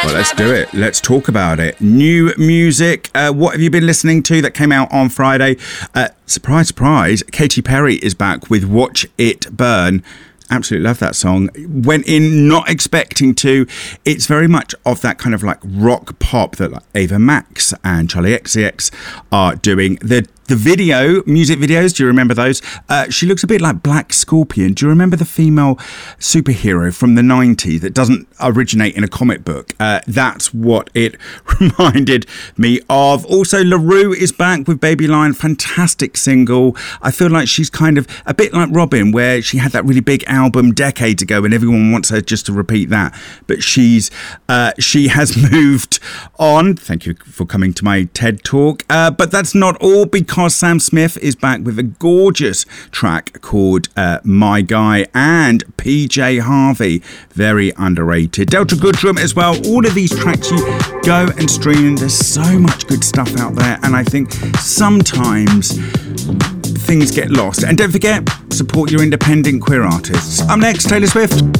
Well, let's do it. Let's talk about it. New music. What have you been listening to that came out on Friday? Surprise, surprise. Katy Perry is back with Watch It Burn. Absolutely love that song. Went in not expecting to. It's very much of that kind of like rock pop that like Ava Max and Charlie XCX are doing. The music videos, do you remember those? She looks a bit like Black Scorpion. Do you remember the female superhero from the 90s that doesn't originate in a comic book? That's what it reminded me of. Also, LaRue is back with Baby Lion. Fantastic single. I feel like she's kind of a bit like Robin, where she had that really big album decades ago and everyone wants her just to repeat that. But she has moved on. Thank you for coming to my TED Talk. But that's not all, because Sam Smith is back with a gorgeous track called My Guy, and PJ Harvey, very underrated. Delta Goodrum as well. All of these tracks, you go and stream. There's so much good stuff out there, and I think sometimes things get lost. And don't forget, support your independent queer artists. Up next, Taylor Swift.